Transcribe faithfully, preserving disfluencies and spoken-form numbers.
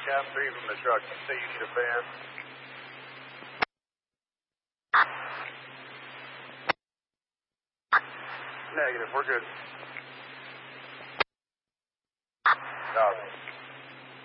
Cap three from the truck. Say you need a fan. Negative, we're good.